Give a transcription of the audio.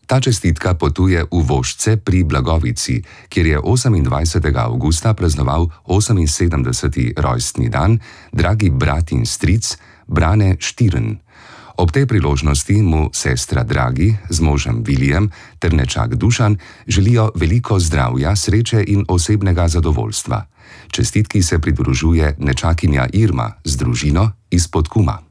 Ta čestitka potuje v Vošce pri Blagovici, kjer je 28. avgusta praznoval 78. rojstni dan dragi brat in stric Brane Štirn. Ob tej priložnosti mu sestra Dragi z možem Vilijem ter nečak Dušan želijo veliko zdravja, sreče in osebnega zadovoljstva. Čestitki se pridružuje nečakinja Irma z družino iz Podkuma.